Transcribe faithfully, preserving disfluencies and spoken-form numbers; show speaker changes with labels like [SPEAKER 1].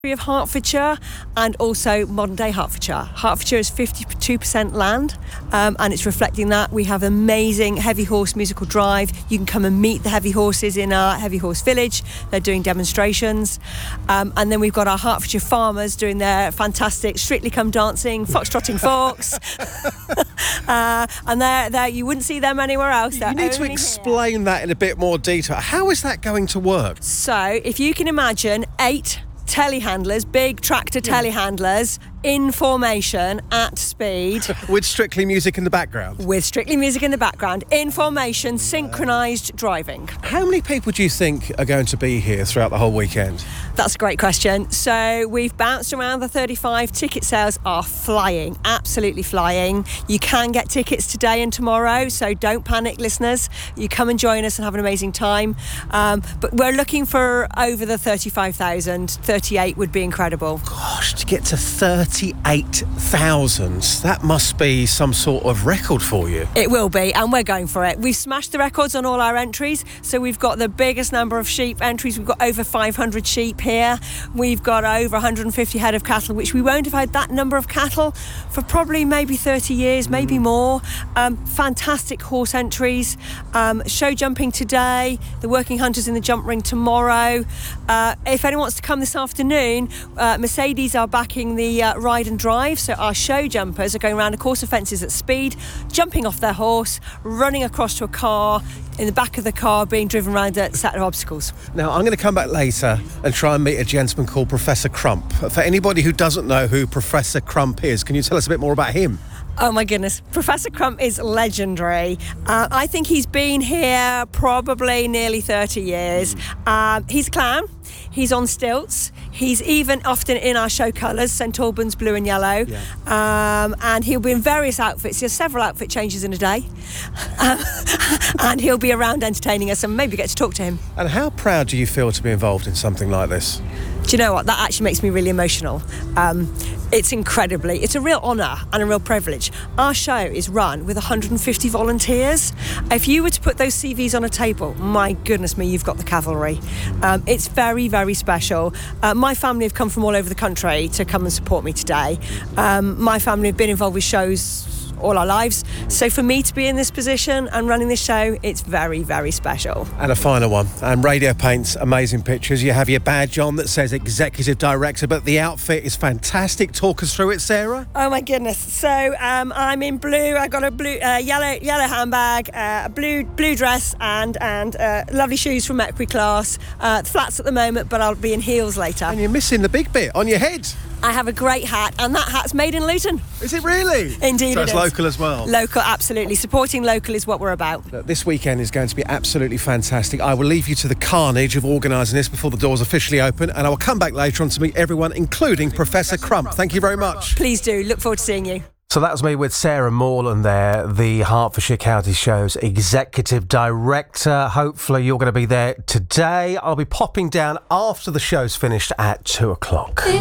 [SPEAKER 1] of Hertfordshire and also modern day Hertfordshire. Hertfordshire is fifty-two percent land um, and it's reflecting that. We have amazing heavy horse musical drive. You can come and meet the heavy horses in our heavy horse village. They're doing demonstrations um, and then we've got our Hertfordshire farmers doing their fantastic Strictly Come Dancing, foxtrotting forks uh, and they're, they're, you wouldn't see them anywhere else. They're
[SPEAKER 2] you need to explain here. that in a bit more detail. How is that going to work?
[SPEAKER 1] So if you can imagine eight telehandlers, big tractor telehandlers in formation at speed.
[SPEAKER 2] With Strictly music in the background?
[SPEAKER 1] With Strictly music in the background, in formation, synchronised driving.
[SPEAKER 2] How many people do you think are going to be here throughout the whole weekend?
[SPEAKER 1] That's a great question. So we've bounced around the thirty-five. Ticket sales are flying, absolutely flying. You can get tickets today and tomorrow, so don't panic, listeners. You come and join us and have an amazing time. Um, but we're looking for over the thirty-five thousand. thirty-eight would be incredible.
[SPEAKER 2] Gosh, to get to thirty-eight thousand, that must be some sort of record for you.
[SPEAKER 1] It will be, and we're going for it. We've smashed the records on all our entries, so we've got the biggest number of sheep entries. We've got over five hundred sheep here. We've got over one hundred fifty head of cattle, which we won't have had that number of cattle for probably maybe thirty years, maybe mm. more. Um, fantastic horse entries. Um, show jumping today, the working hunters in the jump ring tomorrow. Uh, if anyone wants to come this afternoon, uh, Mercedes are backing the uh, ride and drive, so our show jumpers are going around a course of fences at speed, jumping off their horse, running across to a car, in the back of the car being driven around a set of obstacles.
[SPEAKER 2] Now, I'm going to come back later and try and meet a gentleman called Professor Crump. For anybody who doesn't know who Professor Crump is, can you tell us a bit more about him?
[SPEAKER 1] Oh my goodness, Professor Crump is legendary. Uh, I think he's been here probably nearly thirty years. Um, he's a clown, he's on stilts, he's even often in our show colours, St Albans blue and yellow, yeah. um, and he'll be in various outfits. He has several outfit changes in a day, um, and he'll be around entertaining us and maybe get to talk to him.
[SPEAKER 2] And how proud do you feel to be involved in something like this?
[SPEAKER 1] Do you know what? That actually makes me really emotional. Um, it's incredibly, it's a real honour and a real privilege. Our show is run with one hundred fifty volunteers. If you were to put those C Vs on a table, my goodness me, you've got the cavalry. Um, it's very, very special. Uh, my family have come from all over the country to come and support me today. Um, my family have been involved with shows all our lives. So for me to be in this position and running this show, it's very, very special.
[SPEAKER 2] And a final one. And Radio Paint's amazing pictures. You have your badge on that says Executive Director, but the outfit is fantastic. Talk us through it, Sarah.
[SPEAKER 1] Oh my goodness. So um, I'm in blue. I got a blue, uh, yellow, yellow handbag, uh, a blue, blue dress, and and uh, lovely shoes from Equiclass. Uh, flats at the moment, but I'll be in heels later.
[SPEAKER 2] And you're missing the big bit on your head.
[SPEAKER 1] I have a great hat, and that hat's made in Luton.
[SPEAKER 2] Is it really?
[SPEAKER 1] Indeed,
[SPEAKER 2] so
[SPEAKER 1] it
[SPEAKER 2] it's
[SPEAKER 1] is.
[SPEAKER 2] Local as well.
[SPEAKER 1] Local, absolutely. Supporting local is what we're about.
[SPEAKER 2] Look, this weekend is going to be absolutely fantastic. I will leave you to the carnage of organising this before the doors officially open, and I will come back later on to meet everyone, including Professor Crump. Thank you very much.
[SPEAKER 1] Please do. Look forward to seeing you.
[SPEAKER 2] So that was me with Sarah Morland there, the Hertfordshire County Show's Executive Director. Hopefully you're going to be there today. I'll be popping down after the show's finished at two o'clock.